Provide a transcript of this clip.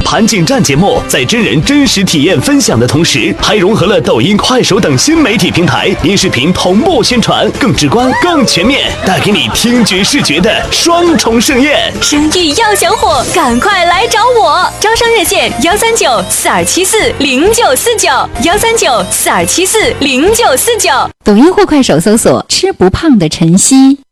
盘锦站节目在真人真实体验分享的同时，还融合了抖音、快手等新媒体平台音视频同步宣传，更直观、更全面，带给你听觉视觉的双重盛宴。 生意要想火，赶快来找我！招商热线13942740949，13942740949。 抖音或快手搜索“吃不胖的晨曦”。